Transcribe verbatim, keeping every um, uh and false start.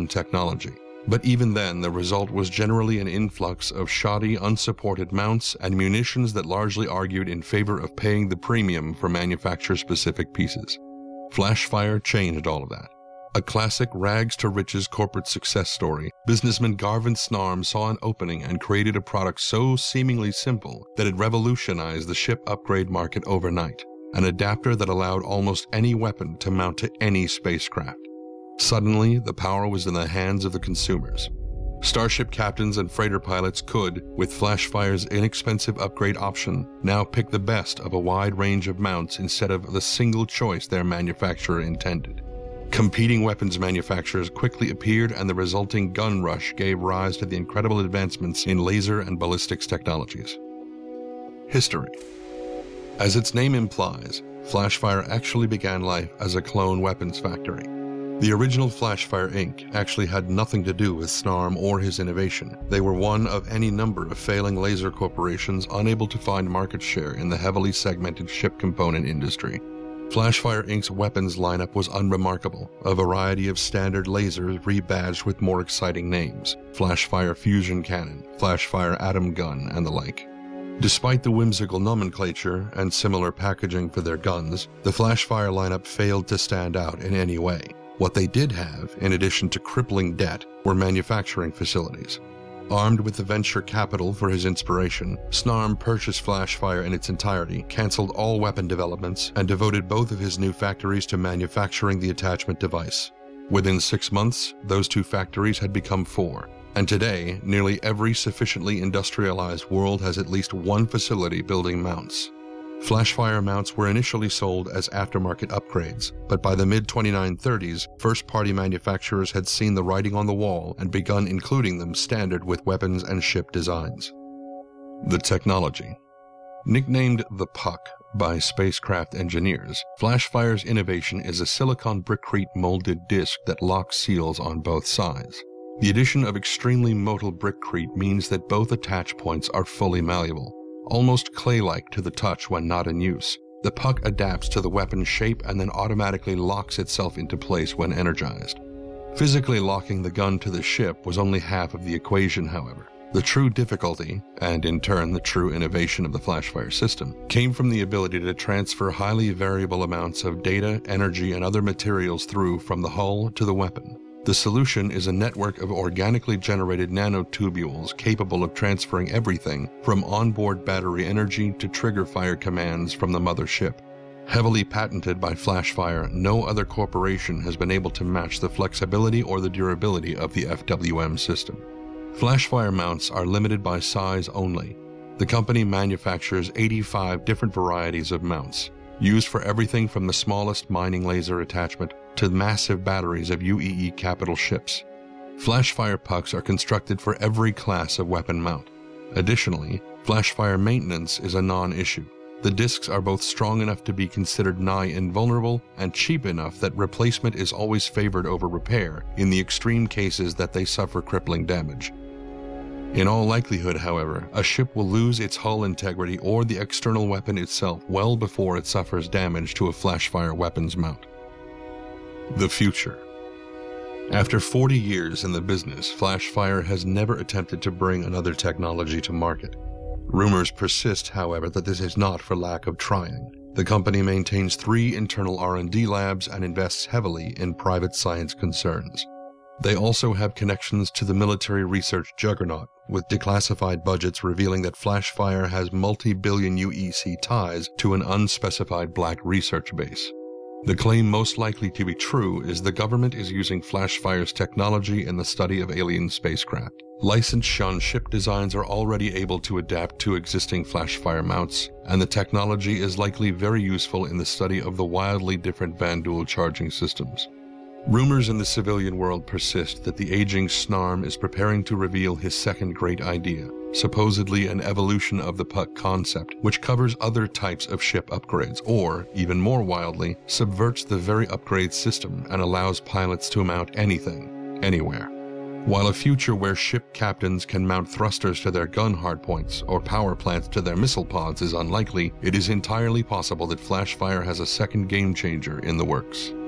own technology. But even then, the result was generally an influx of shoddy, unsupported mounts and munitions that largely argued in favor of paying the premium for manufacturer-specific pieces. Flashfire changed all of that. A classic rags-to-riches corporate success story, businessman Garvin Snarm saw an opening and created a product so seemingly simple that it revolutionized the ship upgrade market overnight, an adapter that allowed almost any weapon to mount to any spacecraft. Suddenly, the power was in the hands of the consumers. Starship captains and freighter pilots could, with Flashfire's inexpensive upgrade option, now pick the best of a wide range of mounts instead of the single choice their manufacturer intended. Competing weapons manufacturers quickly appeared, and the resulting gun rush gave rise to the incredible advancements in laser and ballistics technologies. History. As its name implies, Flashfire actually began life as a clone weapons factory. The original Flashfire Incorporated actually had nothing to do with Snarm or his innovation. They were one of any number of failing laser corporations unable to find market share in the heavily segmented ship component industry. Flashfire Incorporated's weapons lineup was unremarkable, a variety of standard lasers rebadged with more exciting names: Flashfire Fusion Cannon, Flashfire Atom Gun, and the like. Despite the whimsical nomenclature and similar packaging for their guns, the Flashfire lineup failed to stand out in any way. What they did have, in addition to crippling debt, were manufacturing facilities. Armed with the venture capital for his inspiration, Snarm purchased Flashfire in its entirety, canceled all weapon developments, and devoted both of his new factories to manufacturing the attachment device. Within six months, those two factories had become four, and today, nearly every sufficiently industrialized world has at least one facility building mounts. Flashfire mounts were initially sold as aftermarket upgrades, but by the mid twenty-nine thirties, first-party manufacturers had seen the writing on the wall and begun including them standard with weapons and ship designs. The technology. Nicknamed the Puck by spacecraft engineers, Flashfire's innovation is a silicon brickcrete molded disc that locks seals on both sides. The addition of extremely motile brickcrete means that both attach points are fully malleable. Almost clay-like to the touch when not in use, the Puck adapts to the weapon's shape and then automatically locks itself into place when energized. Physically locking the gun to the ship was only half of the equation, however. The true difficulty, and in turn the true innovation of the Flashfire system, came from the ability to transfer highly variable amounts of data, energy, and other materials through from the hull to the weapon. The solution is a network of organically generated nanotubules capable of transferring everything from onboard battery energy to trigger fire commands from the mothership. Heavily patented by Flashfire, no other corporation has been able to match the flexibility or the durability of the F W M system. Flashfire mounts are limited by size only. The company manufactures eighty-five different varieties of mounts, used for everything from the smallest mining laser attachment to massive batteries of U E E capital ships. Flashfire pucks are constructed for every class of weapon mount. Additionally, Flashfire maintenance is a non-issue. The discs are both strong enough to be considered nigh invulnerable and cheap enough that replacement is always favored over repair in the extreme cases that they suffer crippling damage. In all likelihood, however, a ship will lose its hull integrity or the external weapon itself well before it suffers damage to a Flashfire weapons mount. The future. After forty years in the business, Flashfire has never attempted to bring another technology to market. Rumors persist, however, that this is not for lack of trying. The company maintains three internal R and D labs and invests heavily in private science concerns. They also have connections to the military research juggernaut, with declassified budgets revealing that Flashfire has multi-billion U E C ties to an unspecified black research base. The claim most likely to be true is the government is using Flashfire's technology in the study of alien spacecraft. Licensed Shan ship designs are already able to adapt to existing Flashfire mounts, and the technology is likely very useful in the study of the wildly different Vanduul charging systems. Rumors in the civilian world persist that the aging Snarm is preparing to reveal his second great idea, supposedly an evolution of the Puck concept, which covers other types of ship upgrades, or, even more wildly, subverts the very upgrade system and allows pilots to mount anything, anywhere. While a future where ship captains can mount thrusters to their gun hardpoints or power plants to their missile pods is unlikely, it is entirely possible that Flashfire has a second game changer in the works.